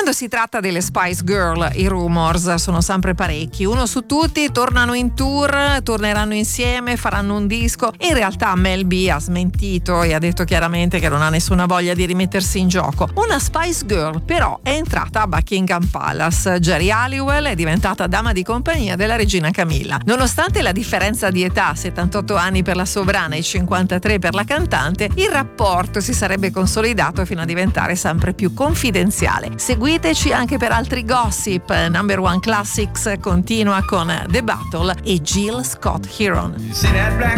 Quando si tratta delle Spice Girl, i rumors sono sempre parecchi. Uno su tutti: tornano in tour, torneranno insieme, faranno un disco. In realtà Mel B ha smentito e ha detto chiaramente che non ha nessuna voglia di rimettersi in gioco. Una Spice Girl però è entrata a Buckingham Palace. Geri Halliwell è diventata dama di compagnia della regina Camilla. Nonostante la differenza di età, 78 anni per la sovrana e 53 per la cantante, il rapporto si sarebbe consolidato fino a diventare sempre più confidenziale. Seguiteci anche per altri gossip. Number One Classics continua con The Battle e Jill Scott Heron. You see that black